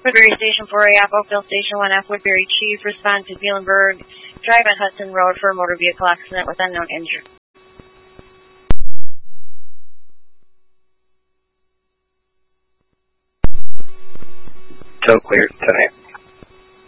Woodbury Station 4A, Oakville Station 1F, Woodbury Chief, respond to Zeelenberg Drive on Hudson Road for a motor vehicle accident with unknown injured. So clear tonight.